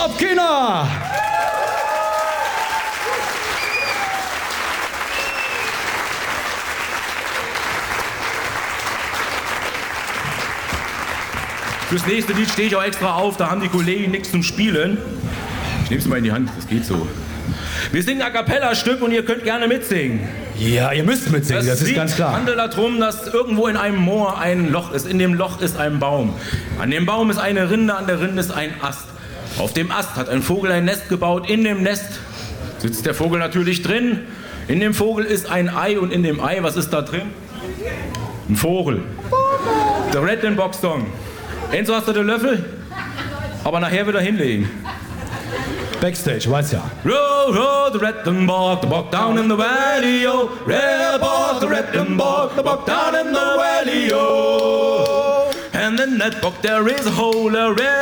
Bob Kiener. Fürs nächste Lied stehe ich auch extra auf, da haben die Kollegen nichts zum Spielen. Ich nehme es mal in die Hand, das geht so. Wir singen A Cappella-Stück und ihr könnt gerne mitsingen. Ja, ihr müsst mitsingen, das ist Lied ganz klar. handelt darum, dass irgendwo in einem Moor ein Loch ist. In dem Loch ist ein Baum. An dem Baum ist eine Rinde, an der Rinde ist ein Ast. Auf dem Ast hat ein Vogel ein Nest gebaut. In dem Nest sitzt der Vogel natürlich drin. In dem Vogel ist ein Ei und in dem Ei, was ist da drin? Ein Vogel. Der Red den Box Song. Enzo, hast du den Löffel? Aber nachher wieder hinlegen. Backstage, weiß ja. Row, row, the red and bog down in the valley, oh. Red bog, the red and bog down in the valley, oh. And in that bog there is a hole, a red